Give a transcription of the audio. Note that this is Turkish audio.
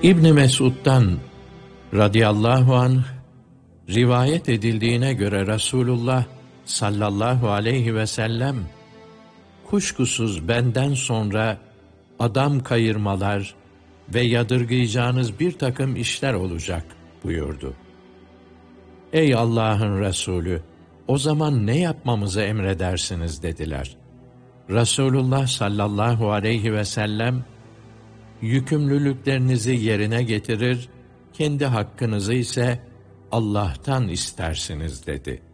İbn Mesud'dan radıyallahu anh rivayet edildiğine göre Resulullah sallallahu aleyhi ve sellem kuşkusuz benden sonra adam kayırmalar ve yadırgayacağınız bir takım işler olacak buyurdu. Ey Allah'ın Resulü, o zaman ne yapmamızı emredersiniz dediler. Resulullah sallallahu aleyhi ve sellem, yükümlülüklerinizi yerine getirir, kendi hakkınızı ise Allah'tan istersiniz dedi.